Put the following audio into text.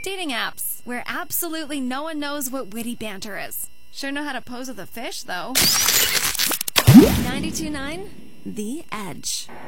Dating apps, where absolutely no one knows what witty banter is. Sure know how to pose with a fish, though. 92.9 The Edge.